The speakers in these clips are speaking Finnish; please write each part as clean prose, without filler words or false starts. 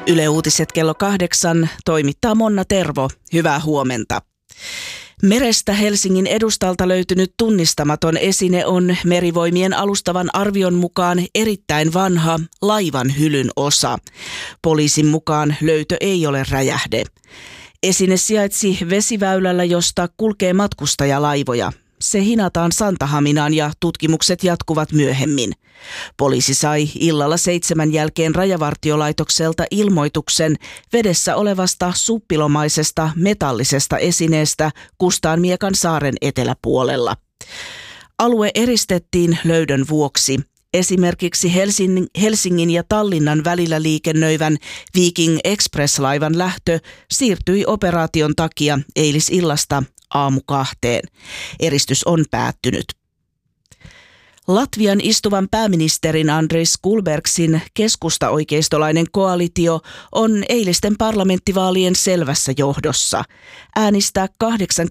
Yle Uutiset kello 8 toimittaa Monna Tervo. Hyvää huomenta. Merestä Helsingin edustalta löytynyt tunnistamaton esine on Merivoimien alustavan arvion mukaan erittäin vanha laivan hylyn osa. Poliisin mukaan löytö ei ole räjähde. Esine sijaitsi vesiväylällä, josta kulkee matkustajalaivoja. Se hinataan Santahaminaan ja tutkimukset jatkuvat myöhemmin. Poliisi sai illalla 7 jälkeen Rajavartiolaitokselta ilmoituksen vedessä olevasta suppilomaisesta metallisesta esineestä Kustaanmiekan saaren eteläpuolella. Alue eristettiin löydön vuoksi. Esimerkiksi Helsingin ja Tallinnan välillä liikennöivän Viking Express-laivan lähtö siirtyi operaation takia eilisillasta aamu 2. Eristys on päättynyt. Latvian istuvan pääministerin Andris Kulbergsin keskusta-oikeistolainen koalitio on eilisten parlamenttivaalien selvässä johdossa. Äänistä 88%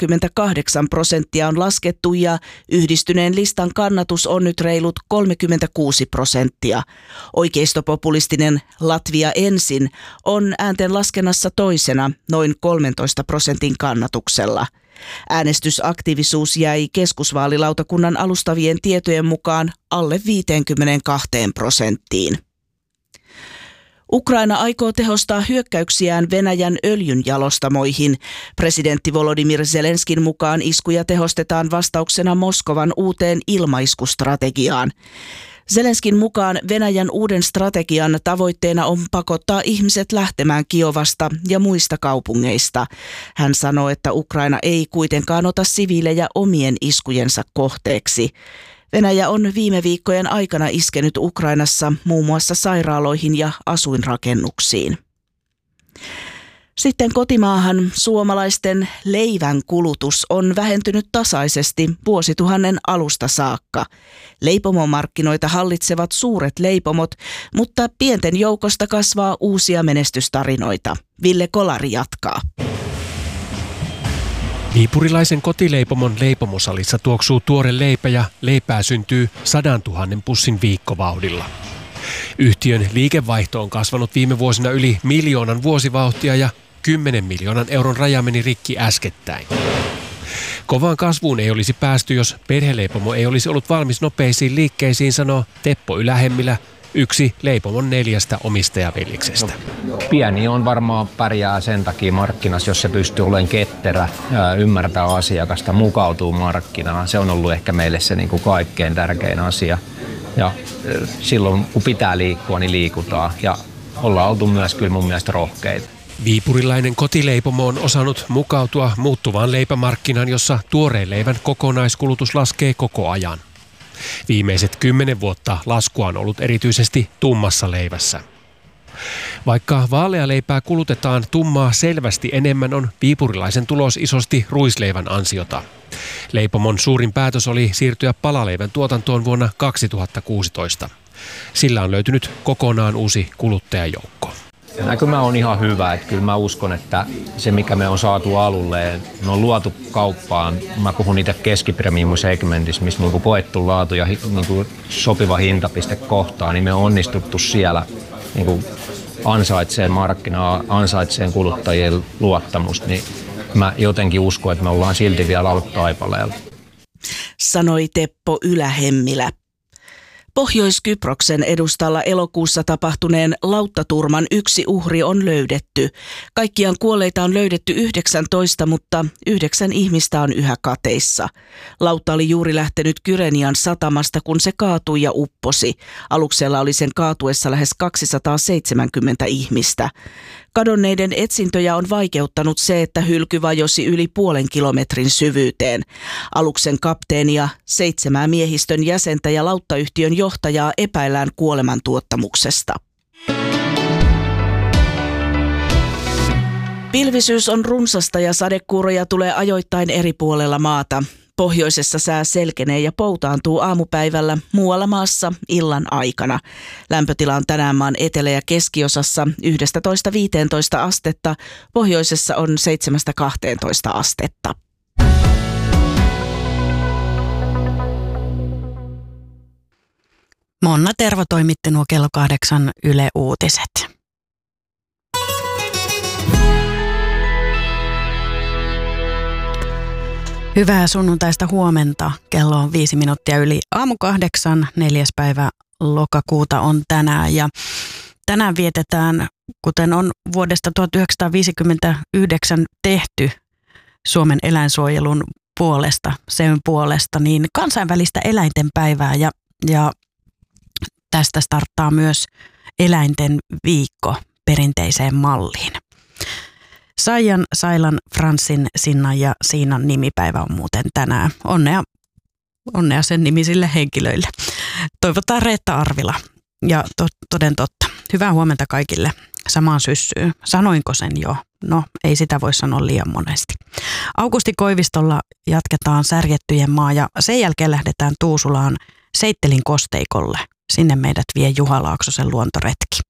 on laskettu ja yhdistyneen listan kannatus on nyt reilut 36%. Oikeistopopulistinen Latvia ensin on äänten laskennassa toisena noin 13% kannatuksella. Äänestysaktiivisuus jäi keskusvaalilautakunnan alustavien tietojen mukaan alle 52%. Ukraina aikoo tehostaa hyökkäyksiään Venäjän öljynjalostamoihin. Presidentti Volodymyr Zelenskin mukaan iskuja tehostetaan vastauksena Moskovan uuteen ilmaiskustrategiaan. Zelenskin mukaan Venäjän uuden strategian tavoitteena on pakottaa ihmiset lähtemään Kiovasta ja muista kaupungeista. Hän sanoo, että Ukraina ei kuitenkaan ota siviilejä omien iskujensa kohteeksi. Venäjä on viime viikkojen aikana iskenyt Ukrainassa muun muassa sairaaloihin ja asuinrakennuksiin. Sitten kotimaahan suomalaisten leivän kulutus on vähentynyt tasaisesti vuosituhannen alusta saakka. Leipomomarkkinoita hallitsevat suuret leipomot, mutta pienten joukosta kasvaa uusia menestystarinoita. Ville Kolari jatkaa. Viipurilaisen kotileipomon leipomosalissa tuoksuu tuore leipä ja leipää syntyy 100 000 pussin viikkovauhdilla. Yhtiön liikevaihto on kasvanut viime vuosina yli 1 miljoonan vuosivauhtia ja 10 miljoonan euron raja meni rikki äskettäin. Kovaan kasvuun ei olisi päästy, jos perheleipomo ei olisi ollut valmis nopeisiin liikkeisiin, sanoo Teppo Ylähemmilä, yksi leipomon 4 omistajaveljeksestä. Pieni on varmaan pärjää sen takia markkinassa, jos se pystyy olemaan ketterä, ymmärtää asiakasta, mukautuu markkinaan. Se on ollut ehkä meille se niin kuin kaikkein tärkein asia. Ja silloin kun pitää liikkua, niin liikutaan ja ollaan oltu myös kyllä mun mielestä rohkeita. Viipurilainen kotileipomo on osannut mukautua muuttuvaan leipämarkkinaan, jossa tuoreen leivän kokonaiskulutus laskee koko ajan. Viimeiset 10 vuotta laskua on ollut erityisesti tummassa leivässä. Vaikka vaalealeipää kulutetaan tummaa selvästi enemmän, on viipurilaisen tulos isosti ruisleivän ansiota. Leipomon suurin päätös oli siirtyä palaleivän tuotantoon vuonna 2016. Sillä on löytynyt kokonaan uusi kuluttajajoukko. Näkymä on ihan hyvä, että kyllä mä uskon, että se mikä me on saatu alulle, me on luotu kauppaan, mä puhun niitä keskipremium-segmentissä, missä on koettu laatu ja sopiva hintapiste kohtaan, niin me on onnistuttu siellä ansaitseen markkinaa, ansaitseen kuluttajien luottamusta, niin mä jotenkin uskon, että me ollaan silti vielä alkutaipaleella. Sanoi Teppo Ylähemmilä. Pohjois-Kyproksen edustalla elokuussa tapahtuneen lauttaturman yksi uhri on löydetty. Kaikkiaan kuolleita on löydetty 19, mutta 9 ihmistä on yhä kateissa. Lautta oli juuri lähtenyt Kyrenian satamasta, kun se kaatui ja upposi. Aluksella oli sen kaatuessa lähes 270 ihmistä. Kadonneiden etsintöjä on vaikeuttanut se, että hylky vajosi yli 0,5 kilometrin syvyyteen. Aluksen kapteenia, 7 miehistön jäsentä ja lauttayhtiön johtajaa epäillään kuolemantuottamuksesta. Pilvisyys on runsasta ja sadekuuroja tulee ajoittain eri puolella maata. Pohjoisessa sää selkenee ja poutaantuu aamupäivällä, muualla maassa illan aikana. Lämpötila on tänään maan etelä- ja keskiosassa 11–15 astetta, pohjoisessa on 7–12 astetta. Monna Tervo toimitti nuo kello 8 Yle Uutiset. Hyvää sunnuntaista huomenta. Kello on 5 minuuttia yli 7:08. 4. päivä lokakuuta on tänään ja tänään vietetään, kuten on vuodesta 1959 tehty Suomen eläinsuojelun puolesta, sen puolesta, niin kansainvälistä eläinten päivää ja tästä starttaa myös eläinten viikko perinteiseen malliin. Saijan, Sailan, Franssin, Sinnan ja Siinan nimipäivä on muuten tänään. Onnea sen nimisille henkilöille. Toivotaan Reetta Arvila. Ja toden totta, hyvää huomenta kaikille. Samaan syssyyn. Sanoinko sen jo? No, ei sitä voi sanoa liian monesti. Augusti Koivistolla jatketaan Särjettyjen maa ja sen jälkeen lähdetään Tuusulaan Seittelin kosteikolle. Sinne meidät vie Juha Laaksosen luontoretki.